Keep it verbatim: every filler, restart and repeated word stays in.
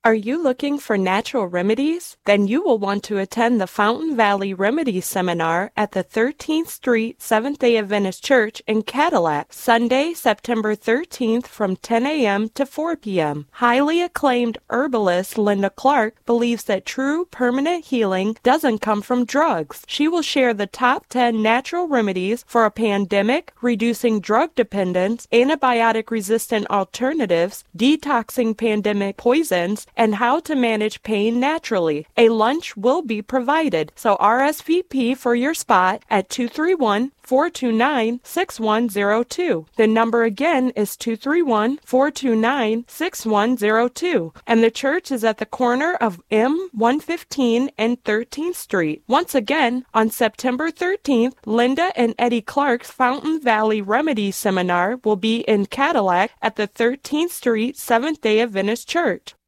Are you looking for natural remedies? Then you will want to attend the Fountain Valley Remedies Seminar at the thirteenth Street Seventh-day Adventist Church in Cadillac, Sunday, September thirteenth from ten a.m. to four p.m. Highly acclaimed herbalist Linda Clark believes that true permanent healing doesn't come from drugs. She will share the top ten natural remedies for a pandemic, reducing drug dependence, antibiotic-resistant alternatives, detoxing pandemic poisons, and how to manage pain naturally. A lunch will be provided, so R S V P for your spot at two three one, four two nine, six one zero two. The number again is two three one, four two nine, six one zero two, and the church is at the corner of M one fifteen and thirteenth Street. Once again, on September thirteenth, Linda and Eddie Clark's Fountain Valley Remedies Seminar will be in Cadillac at the thirteenth Street Seventh-day Adventist Church.